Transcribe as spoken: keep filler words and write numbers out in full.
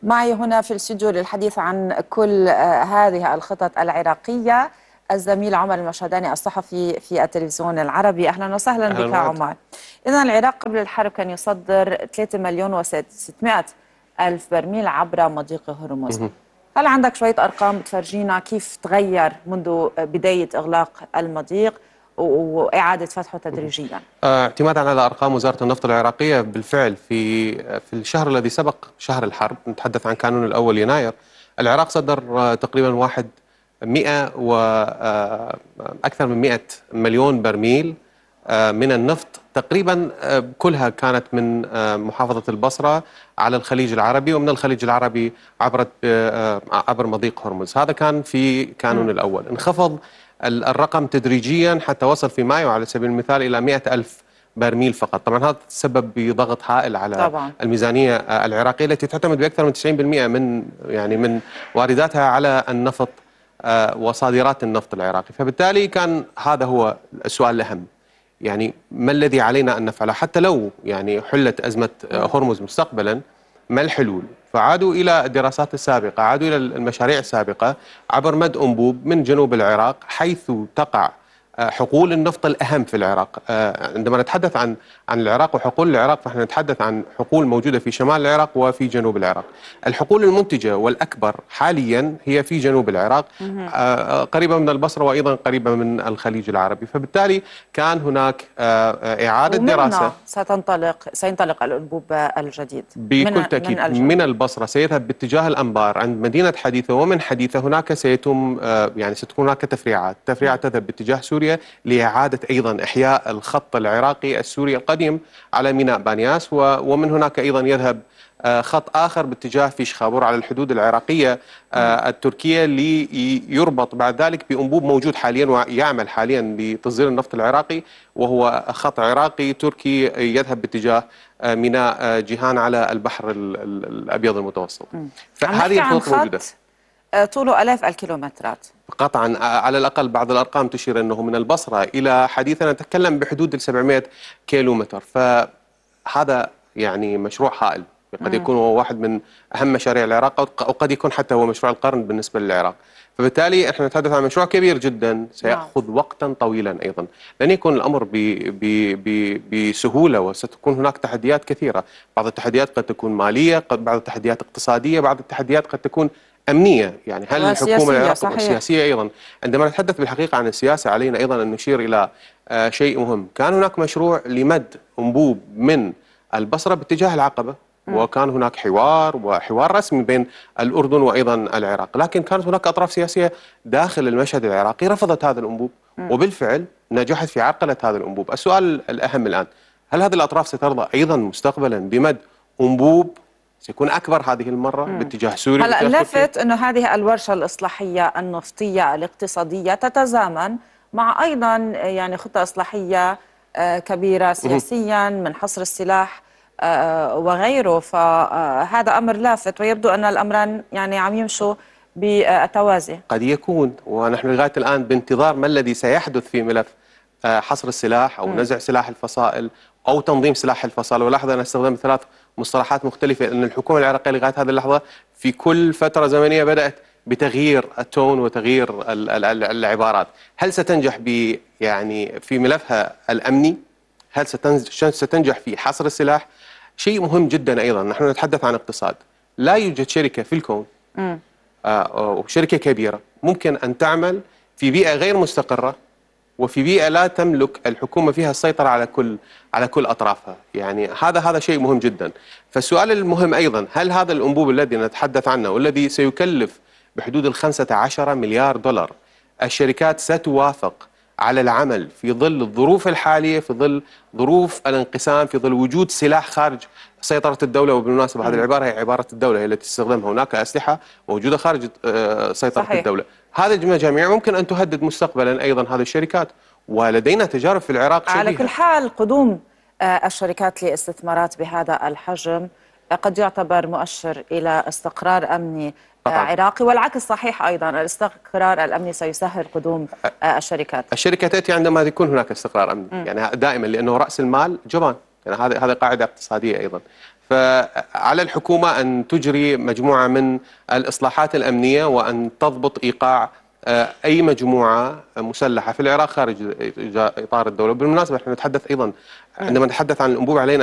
معي هنا في الاستوديو للحديث عن كل هذه الخطط العراقية الزميل عمر المشهداني الصحفي في التلفزيون العربي. أهلا وسهلا أهلا بك وعد. عمر. إذن العراق قبل الحرب كان يصدر ثلاثة مليون وستمائة ألف برميل عبر مضيق هرمز. هل عندك شوية أرقام بتفرجينا كيف تغير منذ بداية إغلاق المضيق وإعادة فتحه تدريجيا؟ اعتمادا على أرقام وزارة النفط العراقية، بالفعل في في الشهر الذي سبق شهر الحرب، نتحدث عن كانون الأول يناير، العراق صدر تقريبا واحد مئة وأكثر من مئة مليون برميل من النفط تقريبا، كلها كانت من محافظة البصرة على الخليج العربي، ومن الخليج العربي عبرت عبر مضيق هرمز. هذا كان في كانون الأول. انخفض الرقم تدريجيا حتى وصل في مايو على سبيل المثال إلى مئة ألف برميل فقط. طبعا هذا تسبب بضغط هائل على طبعا. الميزانية العراقية التي تعتمد بأكثر من تسعين بالمئة من يعني من وارداتها على النفط وصادرات النفط العراقي. فبالتالي كان هذا هو السؤال الأهم، يعني ما الذي علينا أن نفعله حتى لو يعني حلت أزمة هرمز مستقبلا؟ ما الحلول؟ فعادوا إلى الدراسات السابقة، عادوا إلى المشاريع السابقة عبر مد أنبوب من جنوب العراق حيث تقع حقول النفط الأهم في العراق. عندما نتحدث عن عن العراق وحقول العراق، فنحن نتحدث عن حقول موجودة في شمال العراق وفي جنوب العراق. الحقول المنتجة والأكبر حاليا هي في جنوب العراق، قريبة من البصرة وأيضا قريبة من الخليج العربي. فبالتالي كان هناك إعادة دراسة. ستنطلق سينطلق الأنبوب الجديد بكل من تأكيد من, من البصرة، سيذهب باتجاه الأنبار عند مدينة حديثة، ومن حديثة هناك سيتم يعني ستكون هناك تفريعات، تفريعات تذهب باتجاه سوريا لإعادة أيضا إحياء الخط العراقي السوري القديم على ميناء بانياس، ومن هناك أيضا يذهب خط آخر باتجاه فيش خابور على الحدود العراقية التركية، ليربط بعد ذلك بأنبوب موجود حاليا ويعمل حاليا لتصدير النفط العراقي، وهو خط عراقي تركي يذهب باتجاه ميناء جيهان على البحر الأبيض المتوسط. فهذه الخطوط موجودة طوله آلاف الكيلومترات قطعا. على الأقل بعض الأرقام تشير أنه من البصرة إلى حديثة نتكلم بحدود ال سبعمئة كيلومتر. فهذا يعني مشروع هائل، قد يكون هو واحد من أهم مشاريع العراق، أو قد يكون حتى هو مشروع القرن بالنسبة للعراق. فبالتالي احنا نتحدث عن مشروع كبير جدا سيأخذ وقتا طويلا. أيضا لن يكون الأمر بسهولة، وستكون هناك تحديات كثيرة. بعض التحديات قد تكون مالية، قد بعض التحديات اقتصادية، بعض التحديات قد تكون أمنية، يعني هل الحكومة العراقية سياسية أيضا. عندما نتحدث بالحقيقة عن السياسة علينا أيضا أن نشير إلى شيء مهم. كان هناك مشروع لمد أنبوب من البصرة باتجاه العقبة، وكان هناك حوار وحوار رسمي بين الأردن وأيضا العراق، لكن كانت هناك أطراف سياسية داخل المشهد العراقي رفضت هذا الأنبوب، وبالفعل نجحت في عرقلة هذا الأنبوب. السؤال الأهم الآن، هل هذه الأطراف سترضى أيضا مستقبلا بمد أنبوب سيكون أكبر هذه المرة مم. باتجاه سوريا؟ هلا اللافت أنه هذه الورشة الإصلاحية النفطية الاقتصادية تتزامن مع أيضا يعني خطة إصلاحية كبيرة سياسيا من حصر السلاح وغيره، فهذا أمر لافت، ويبدو أن الأمران يعني عم يمشوا بالتوازي. قد يكون، ونحن لغاية الآن بانتظار ما الذي سيحدث في ملف حصر السلاح أو م. نزع سلاح الفصائل أو تنظيم سلاح الفصائل. ولاحظ أن استخدام ثلاث مصطلحات مختلفة، أن الحكومة العراقية لغاية هذه اللحظة في كل فترة زمنية بدأت بتغيير التون وتغيير العبارات. هل ستنجح ب يعني في ملفها الأمني؟ هل ستنجح في حصر السلاح؟ شيء مهم جدا أيضا، نحن نتحدث عن اقتصاد. لا يوجد شركة في الكون م. آه شركة كبيرة ممكن أن تعمل في بيئة غير مستقرة، وفي بيئة لا تملك الحكومة فيها السيطرة على كل على كل أطرافها. يعني هذا هذا شيء مهم جدا. فالسؤال المهم أيضا، هل هذا الأنبوب الذي نتحدث عنه والذي سيكلف بحدود الخمسة عشر مليار دولار، الشركات ستوافق على العمل في ظل الظروف الحالية، في ظل ظروف الانقسام، في ظل وجود سلاح خارج سيطرة الدولة؟ وبالمناسبة هذه العبارة هي عبارة الدولة، هي التي تستخدمها. هناك أسلحة موجودة خارج سيطرة صحيح. الدولة. هذه المجاميع ممكن أن تهدد مستقبلا أيضا هذه الشركات، ولدينا تجارب في العراق شبيهة. على كل حال قدوم الشركات لاستثمارات بهذا الحجم قد يعتبر مؤشر إلى استقرار أمني طبعا. عراقي، والعكس صحيح أيضا، الاستقرار الأمني سيسهل قدوم الشركات. الشركة تأتي عندما يكون هناك استقرار أمني، م. يعني دائما، لأنه رأس المال جبان، يعني هذه هذه قاعدة اقتصادية أيضا. فعلى الحكومة أن تجري مجموعة من الإصلاحات الأمنية وأن تضبط إيقاع أي مجموعة مسلحة في العراق خارج إطار الدولة. بالمناسبة نحن نتحدث أيضا عندما نتحدث عن الأنبوبة علينا